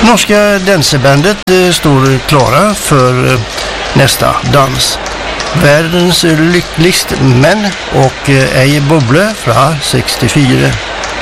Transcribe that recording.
Norska dansebandet står klara för nästa dans. Världens lyckligste män och Eje Boble från 64.